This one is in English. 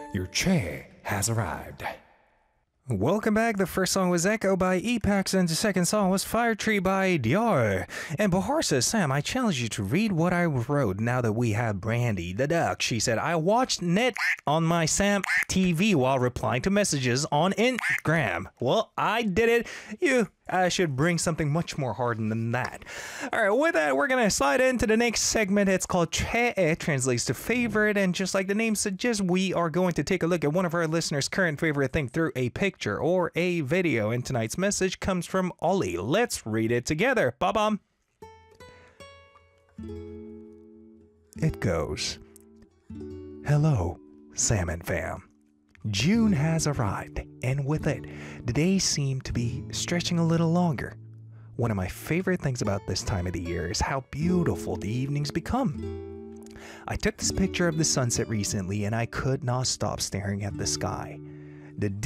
Your Che has arrived. Welcome back. The first song was Echo by Epax and the second song was Fire Tree by Dior. And Bahar says, Sam, I challenge you to read what I wrote now that we have Brandy the duck. She said, I watched Net on my Sam TV while replying to messages on Instagram. Well, I did it. You should bring something much more hardened than that. All right, with that, we're going to slide into the next segment. It's called Che. It translates to favorite. And just like the name suggests, we are going to take a look at one of our listeners' current favorite thing through a picture or a video. And tonight's message comes from Ollie. Let's read it together. Ba-bum. It goes, Hello, Salmon fam. June has arrived, and with it, the days seem to be stretching a little longer. One of my favorite things about this time of the year is how beautiful the evenings become. I took this picture of the sunset recently, and I could not stop staring at the sky. The